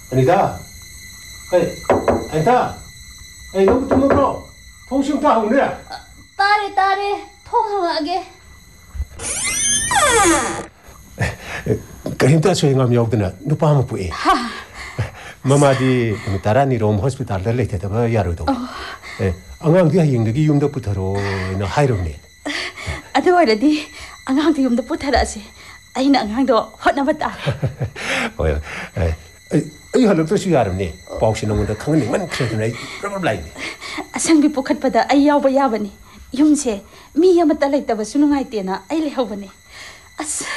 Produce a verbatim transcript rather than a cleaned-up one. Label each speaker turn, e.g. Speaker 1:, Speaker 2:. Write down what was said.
Speaker 1: Anita, hey, Anita, hey, no tu mo, thong sim ta hong ne.
Speaker 2: Tare tare, thong hong age.
Speaker 1: Karimta so ingam yog dina, nu pa mo pui. Mama di mitara ni rom hospital da lete ta ba yaru do. Eh, angang di haying de gi yum da putharo na hairom ne.
Speaker 2: Adu ora di angang di yum da puthara se. Ai na angang do hot na bata.
Speaker 1: Oi, eh, ai halu to su yaram ne. Pau sin ngam da khang ni man khre nei, problem lai ne.
Speaker 2: Asang bi pukhat pada ai yaw ba ya bani. Yum se mi ya mata lai ta ba sunu ngai te na ai le haw bani. As